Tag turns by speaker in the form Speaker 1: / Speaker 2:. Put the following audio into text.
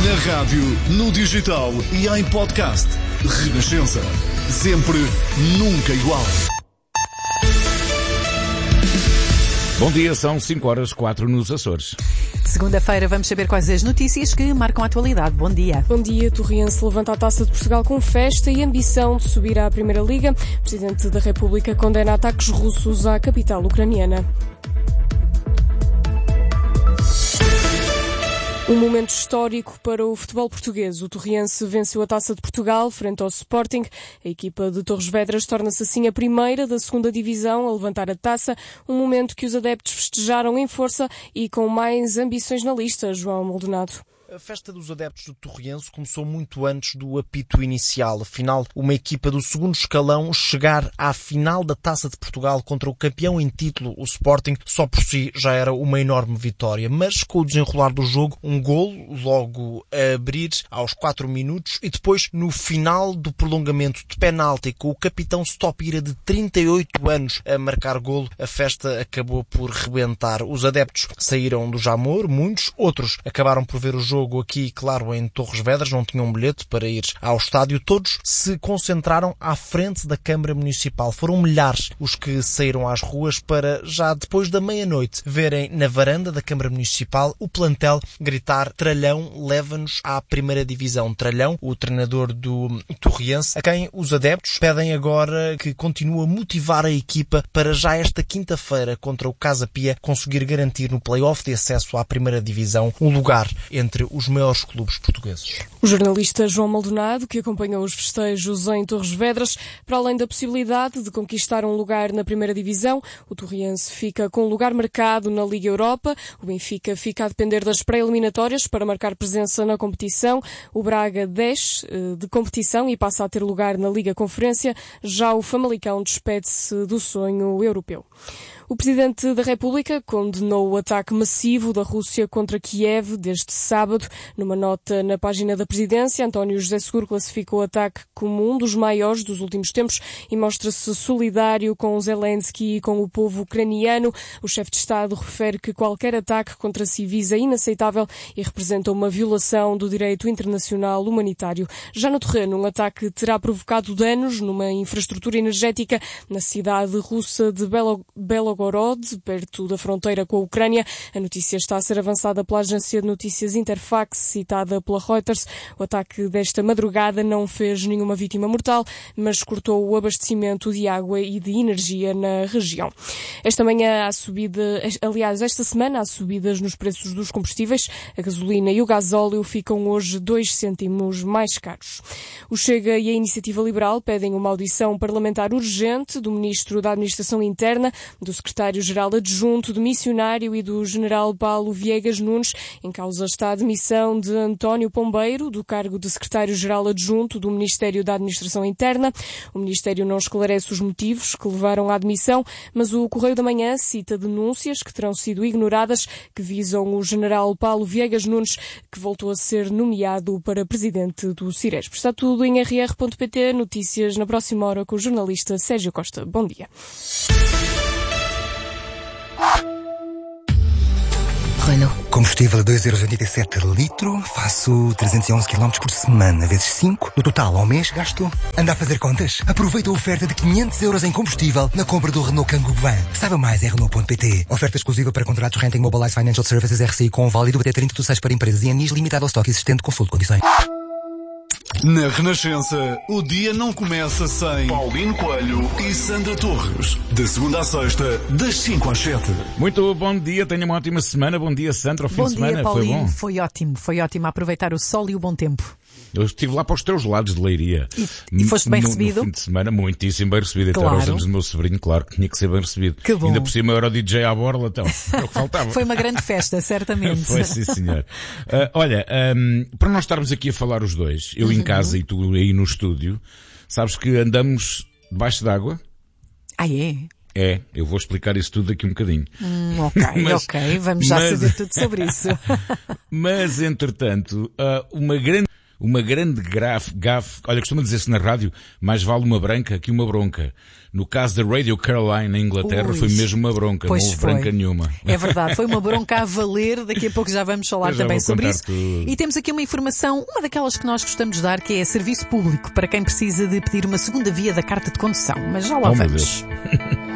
Speaker 1: Na rádio, no digital e em podcast. Renascença. Sempre, nunca igual.
Speaker 2: Bom dia, são 5h04 nos Açores.
Speaker 3: Segunda-feira vamos saber quais as notícias que marcam a atualidade. Bom dia.
Speaker 4: Bom dia. Torriense levanta a Taça de Portugal com festa e ambição de subir à Primeira Liga. O Presidente da República condena ataques russos à capital ucraniana. Um momento histórico para o futebol português. O Torriense venceu a Taça de Portugal frente ao Sporting. A equipa de Torres Vedras torna-se assim a primeira da segunda divisão a levantar a taça. Um momento que os adeptos festejaram em força e com mais ambições na lista. João Maldonado.
Speaker 5: A festa dos adeptos do Torriense começou muito antes do apito inicial. Afinal, uma equipa do segundo escalão chegar à final da Taça de Portugal contra o campeão em título, o Sporting, só por si já era uma enorme vitória. Mas com o desenrolar do jogo, um golo logo a abrir aos 4 minutos e depois, no final do prolongamento de penalti, com o capitão Stopira de 38 anos a marcar golo, a festa acabou por rebentar. Os adeptos saíram do Jamor, muitos, outros acabaram por ver o jogo aqui, claro, em Torres Vedras, não tinham um bilhete para ir ao estádio. Todos se concentraram à frente da Câmara Municipal. Foram milhares os que saíram às ruas para, já depois da meia-noite, verem na varanda da Câmara Municipal o plantel gritar: Tralhão leva-nos à Primeira Divisão. Tralhão, o treinador do Torriense, a quem os adeptos pedem agora que continue a motivar a equipa para já esta quinta-feira contra o Casa Pia conseguir garantir no play-off de acesso à Primeira Divisão um lugar entre os maiores clubes portugueses.
Speaker 4: O jornalista João Maldonado, que acompanhou os festejos em Torres Vedras, para além da possibilidade de conquistar um lugar na Primeira Divisão, o Torriense fica com um lugar marcado na Liga Europa, o Benfica fica a depender das pré-eliminatórias para marcar presença na competição, o Braga desce de competição e passa a ter lugar na Liga Conferência, já o Famalicão despede-se do sonho europeu. O Presidente da República condenou o ataque massivo da Rússia contra Kiev deste sábado. Numa nota na página da Presidência, António José Seguro classificou o ataque como um dos maiores dos últimos tempos e mostra-se solidário com Zelensky e com o povo ucraniano. O chefe de Estado refere que qualquer ataque contra civis é inaceitável e representa uma violação do direito internacional humanitário. Já no terreno, um ataque terá provocado danos numa infraestrutura energética na cidade russa de Belgorod, perto da fronteira com a Ucrânia. A notícia está a ser avançada pela agência de notícias Interfax, citada pela Reuters. O ataque desta madrugada não fez nenhuma vítima mortal, mas cortou o abastecimento de água e de energia na região. Esta semana há subidas nos preços dos combustíveis. A gasolina e o gasóleo ficam hoje 2 cêntimos mais caros. O Chega e a Iniciativa Liberal pedem uma audição parlamentar urgente do Ministro da Administração Interna, do Secretário-Geral Adjunto, do Missionário e do General Paulo Viegas Nunes. Em causa está a demissão de António Pombeiro, do cargo de Secretário-Geral Adjunto do Ministério da Administração Interna. O Ministério não esclarece os motivos que levaram à demissão, mas o Correio da Manhã cita denúncias que terão sido ignoradas, que visam o General Paulo Viegas Nunes, que voltou a ser nomeado para Presidente do Ciresp. Está tudo em rr.pt. Notícias na próxima hora com o jornalista Sérgio Costa. Bom dia.
Speaker 6: Renault. Combustível a 2,87 € litro, faço 311 km por semana, vezes 5. No total, ao mês, gasto... Anda a fazer contas? Aproveita a oferta de 500 € em combustível na compra do Renault Kangoo Van. Saiba mais em Renault.pt. Oferta exclusiva para contratos Renting Mobilize Financial Services RCI com válido até 30 de 6 para empresas e anis limitado ao estoque existente. Consulte condições.
Speaker 1: Na Renascença, o dia não começa sem Paulino Coelho e Sandra Torres. De segunda à sexta, das 5 às 7.
Speaker 2: Muito bom dia, tenha uma ótima semana. Bom dia, Sandra. O fim de semana
Speaker 3: Paulinho.
Speaker 2: foi bom?
Speaker 3: Foi ótimo a aproveitar o sol e o bom tempo.
Speaker 2: Eu estive lá para os teus lados de Leiria.
Speaker 3: E foste bem recebido?
Speaker 2: No fim de semana, muitíssimo bem recebido.
Speaker 3: Claro.
Speaker 2: Até aos anos do meu sobrinho, claro que tinha que ser bem recebido.
Speaker 3: Que bom.
Speaker 2: Ainda por cima era o DJ à borla, então. É o que faltava.
Speaker 3: Foi uma grande festa, certamente.
Speaker 2: Foi, sim, senhor. Olha, para nós estarmos aqui a falar os dois, eu em casa e tu aí no estúdio, sabes que andamos debaixo d'água?
Speaker 3: Ah, é?
Speaker 2: É, eu vou explicar isso tudo daqui um bocadinho.
Speaker 3: Ok, vamos já saber tudo sobre isso.
Speaker 2: Mas, entretanto, uma grande uma grande gafe. Olha, costuma dizer-se na rádio, mais vale uma branca que uma bronca. No caso da Radio Caroline, na Inglaterra, foi mesmo uma bronca, não houve branca nenhuma.
Speaker 3: É verdade, foi uma bronca a valer, daqui a pouco já vamos falar também sobre isso.
Speaker 2: Tudo.
Speaker 3: E temos aqui uma informação, uma daquelas que nós gostamos de dar, que é serviço público, para quem precisa de pedir uma segunda via da carta de condução. Mas já lá vamos.